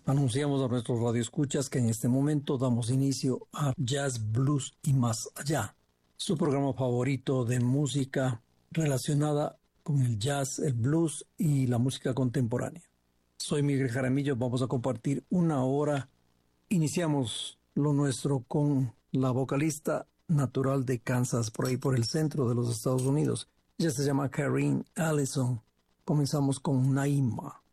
Anunciamos a nuestros radioescuchas que en este momento damos inicio a Jazz, Blues y Más Allá, su programa favorito de música relacionada con el jazz, el blues y la música contemporánea. Soy Miguel Jaramillo, vamos a compartir una hora. Iniciamos lo nuestro con la vocalista natural de Kansas, por ahí por el centro de los Estados Unidos. Ella se llama Karine Allison. Comenzamos con Naima.